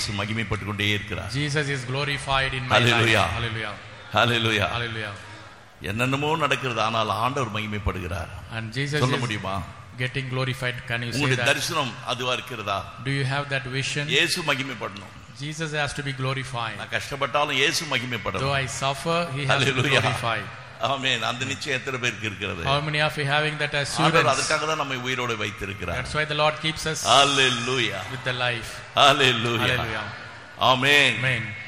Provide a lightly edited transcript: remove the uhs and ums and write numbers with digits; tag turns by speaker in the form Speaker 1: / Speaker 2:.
Speaker 1: இயேசு மகிமைப்பட்டு கொண்டே இருக்கிறார்.
Speaker 2: Jesus is glorified in my life. Hallelujah.
Speaker 1: Hallelujah.
Speaker 2: Hallelujah.
Speaker 1: என்னென்னமோ நடக்கிறது, ஆனால் ஆண்டவர் மகிமைப்படுகிறார்.
Speaker 2: And Jesus
Speaker 1: சொல்ல முடியுமா?
Speaker 2: Getting glorified. Can you say
Speaker 1: உங்களுடைய
Speaker 2: that?
Speaker 1: தரிசனம் அதுவா இருக்கிறதா?
Speaker 2: Do you have that vision?
Speaker 1: இயேசு மகிமைப்படணும்.
Speaker 2: Jesus has to be glorified.
Speaker 1: நான் கஷ்டப்பட்டாலும் இயேசு மகிமைப்படணும்.
Speaker 2: Though I suffer, he has to be glorified.
Speaker 1: ஆமென். அந்த நிச்சயம் எத்தனை பேருக்கு இருக்கிறது?
Speaker 2: How many of you having that assurance?
Speaker 1: அதற்காக தான் நம்மை உயிரோடு வைத்திருக்கிறார்.
Speaker 2: That's why the Lord keeps us
Speaker 1: Hallelujah.
Speaker 2: with the life.
Speaker 1: Hallelujah.
Speaker 2: Hallelujah.
Speaker 1: Amen.
Speaker 2: Amen.